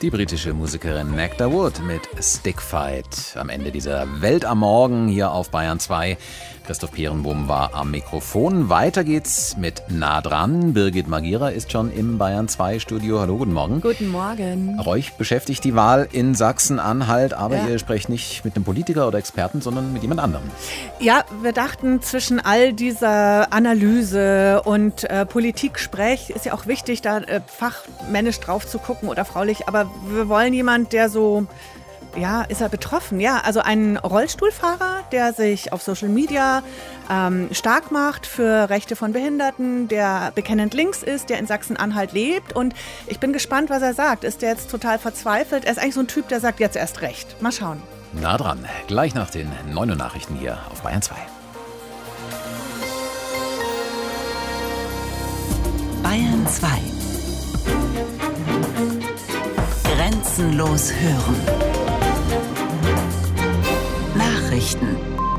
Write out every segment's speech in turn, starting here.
Die britische Musikerin Nectar Wood mit Stickfight. Am Ende dieser Welt am Morgen hier auf Bayern 2. Christoph Peerenbohm war am Mikrofon. Weiter geht's mit Nah dran. Birgit Magira ist schon im Bayern 2 Studio. Hallo, guten Morgen. Guten Morgen. Euch beschäftigt die Wahl in Sachsen-Anhalt, aber ihr sprecht nicht mit einem Politiker oder Experten, sondern mit jemand anderem. Ja, wir dachten, zwischen all dieser Analyse und Politiksprech ist ja auch wichtig, da fachmännisch drauf zu gucken oder fraulich, aber wir wollen jemand, der so... Ja, ist er betroffen? Ja, also ein Rollstuhlfahrer, der sich auf Social Media stark macht für Rechte von Behinderten, der bekennend links ist, der in Sachsen-Anhalt lebt. Und ich bin gespannt, was er sagt. Ist der jetzt total verzweifelt? Er ist eigentlich so ein Typ, der sagt jetzt erst recht. Mal schauen. Nah dran, gleich nach den 9 Uhr Nachrichten hier auf Bayern 2. Bayern 2. Grenzenlos hören. Nachrichten.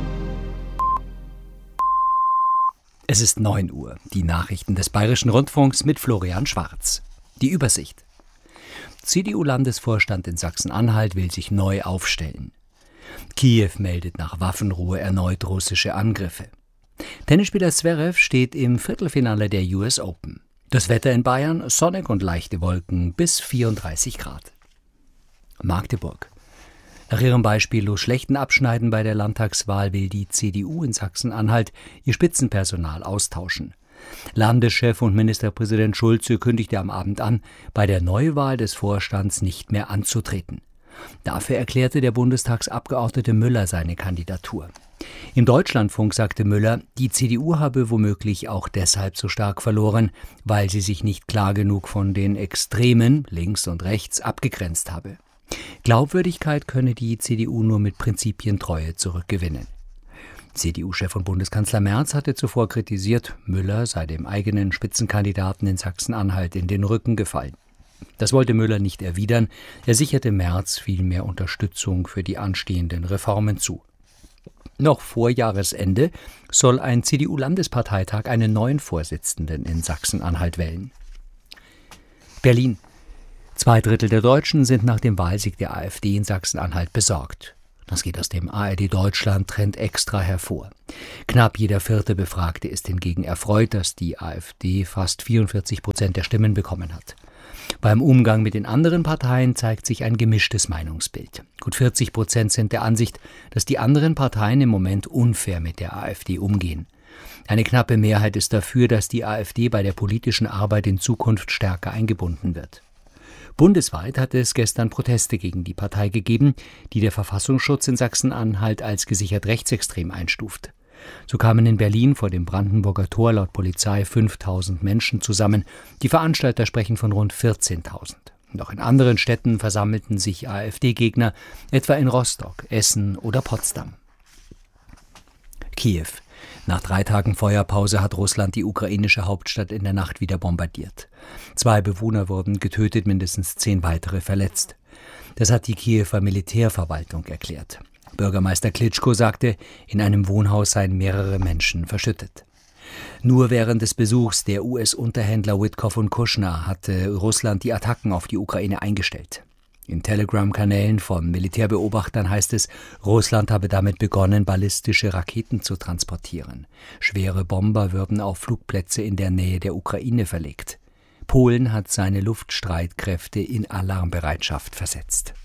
Es ist 9 Uhr. Die Nachrichten des Bayerischen Rundfunks mit Florian Schwarz. Die Übersicht. CDU-Landesvorstand in Sachsen-Anhalt will sich neu aufstellen. Kiew meldet nach Waffenruhe erneut russische Angriffe. Tennisspieler Zverev steht im Viertelfinale der US Open. Das Wetter in Bayern, sonnig und leichte Wolken bis 34 Grad. Magdeburg. Nach ihrem beispiellos schlechten Abschneiden bei der Landtagswahl will die CDU in Sachsen-Anhalt ihr Spitzenpersonal austauschen. Landeschef und Ministerpräsident Schulze kündigte am Abend an, bei der Neuwahl des Vorstands nicht mehr anzutreten. Dafür erklärte der Bundestagsabgeordnete Müller seine Kandidatur. Im Deutschlandfunk sagte Müller, die CDU habe womöglich auch deshalb so stark verloren, weil sie sich nicht klar genug von den Extremen, links und rechts, abgegrenzt habe. Glaubwürdigkeit könne die CDU nur mit Prinzipientreue zurückgewinnen. CDU-Chef und Bundeskanzler Merz hatte zuvor kritisiert, Müller sei dem eigenen Spitzenkandidaten in Sachsen-Anhalt in den Rücken gefallen. Das wollte Müller nicht erwidern, er sicherte Merz vielmehr Unterstützung für die anstehenden Reformen zu. Noch vor Jahresende soll ein CDU-Landesparteitag einen neuen Vorsitzenden in Sachsen-Anhalt wählen. Berlin. 2/3 der Deutschen sind nach dem Wahlsieg der AfD in Sachsen-Anhalt besorgt. Das geht aus dem ARD-Deutschland-Trend extra hervor. Knapp jeder 4. Befragte ist hingegen erfreut, dass die AfD fast 44% der Stimmen bekommen hat. Beim Umgang mit den anderen Parteien zeigt sich ein gemischtes Meinungsbild. Gut 40% sind der Ansicht, dass die anderen Parteien im Moment unfair mit der AfD umgehen. Eine knappe Mehrheit ist dafür, dass die AfD bei der politischen Arbeit in Zukunft stärker eingebunden wird. Bundesweit hatte es gestern Proteste gegen die Partei gegeben, die der Verfassungsschutz in Sachsen-Anhalt als gesichert rechtsextrem einstuft. So kamen in Berlin vor dem Brandenburger Tor laut Polizei 5.000 Menschen zusammen. Die Veranstalter sprechen von rund 14.000. Und auch in anderen Städten versammelten sich AfD-Gegner, etwa in Rostock, Essen oder Potsdam. Kiew. Nach 3 Tagen Feuerpause hat Russland die ukrainische Hauptstadt in der Nacht wieder bombardiert. 2 Bewohner wurden getötet, mindestens 10 weitere verletzt. Das hat die Kiewer Militärverwaltung erklärt. Bürgermeister Klitschko sagte, in einem Wohnhaus seien mehrere Menschen verschüttet. Nur während des Besuchs der US-Unterhändler Witkoff und Kushner hatte Russland die Attacken auf die Ukraine eingestellt. In Telegram-Kanälen von Militärbeobachtern heißt es, Russland habe damit begonnen, ballistische Raketen zu transportieren. Schwere Bomber würden auf Flugplätze in der Nähe der Ukraine verlegt. Polen hat seine Luftstreitkräfte in Alarmbereitschaft versetzt.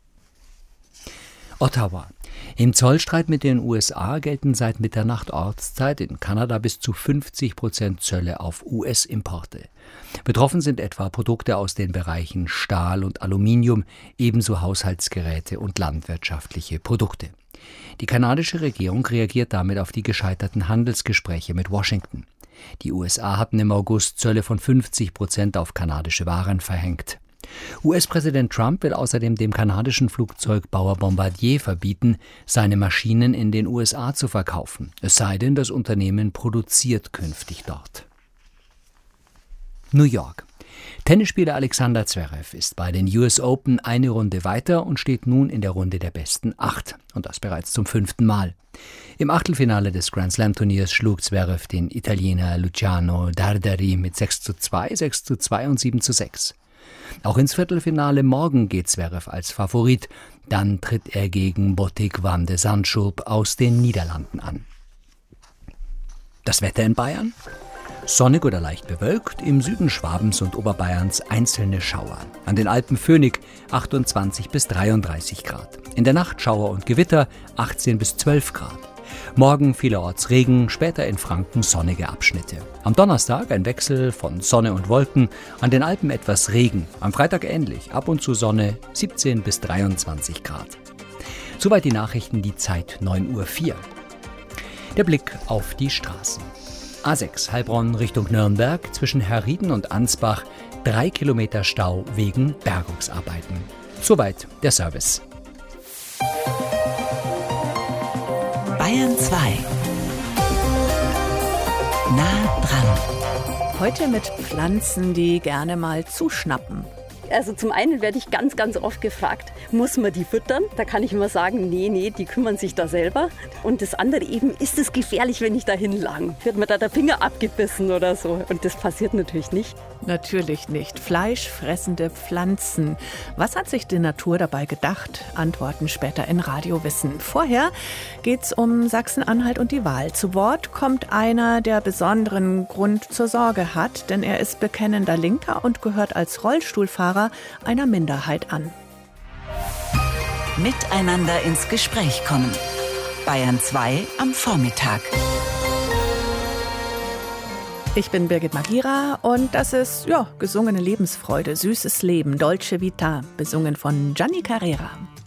Ottawa. Im Zollstreit mit den USA gelten seit Mitternacht Ortszeit in Kanada bis zu 50% Zölle auf US-Importe. Betroffen sind etwa Produkte aus den Bereichen Stahl und Aluminium, ebenso Haushaltsgeräte und landwirtschaftliche Produkte. Die kanadische Regierung reagiert damit auf die gescheiterten Handelsgespräche mit Washington. Die USA hatten im August Zölle von 50% auf kanadische Waren verhängt. US-Präsident Trump will außerdem dem kanadischen Flugzeugbauer Bombardier verbieten, seine Maschinen in den USA zu verkaufen. Es sei denn, das Unternehmen produziert künftig dort. New York. Tennisspieler Alexander Zverev ist bei den US Open eine Runde weiter und steht nun in der Runde der besten 8. Und das bereits zum 5. Mal. Im Achtelfinale des Grand-Slam-Turniers schlug Zverev den Italiener Luciano Darderi mit 6:2, 6:2 und 7:6. Auch ins Viertelfinale morgen geht Zverev als Favorit. Dann tritt er gegen Botic van de Zandschulp aus den Niederlanden an. Das Wetter in Bayern? Sonnig oder leicht bewölkt, im Süden Schwabens und Oberbayerns einzelne Schauer. An den Alpen Phoenix 28 bis 33 Grad. In der Nacht Schauer und Gewitter 18 bis 12 Grad. Morgen vielerorts Regen, später in Franken sonnige Abschnitte. Am Donnerstag ein Wechsel von Sonne und Wolken, an den Alpen etwas Regen. Am Freitag ähnlich, ab und zu Sonne 17 bis 23 Grad. Soweit die Nachrichten, die Zeit 9:04 Uhr. Der Blick auf die Straßen. A6 Heilbronn Richtung Nürnberg zwischen Herrieden und Ansbach 3 Kilometer Stau wegen Bergungsarbeiten. Soweit der Service. Bayern 2. Nah dran. Heute mit Pflanzen, die gerne mal zuschnappen. Also zum einen werde ich ganz, ganz oft gefragt, muss man die füttern? Da kann ich immer sagen, nee, die kümmern sich da selber. Und das andere eben, ist es gefährlich, wenn ich da hinlang? Wird mir da der Finger abgebissen oder so? Und das passiert natürlich nicht. Natürlich nicht. Fleischfressende Pflanzen. Was hat sich die Natur dabei gedacht? Antworten später in Radiowissen. Vorher geht's um Sachsen-Anhalt und die Wahl. Zu Wort kommt einer, der besonderen Grund zur Sorge hat, denn er ist bekennender Linker und gehört als Rollstuhlfahrer einer Minderheit an. Miteinander ins Gespräch kommen. Bayern 2 am Vormittag. Ich bin Birgit Magira und das ist gesungene Lebensfreude, süßes Leben, Dolce Vita, besungen von Gianni Carrera.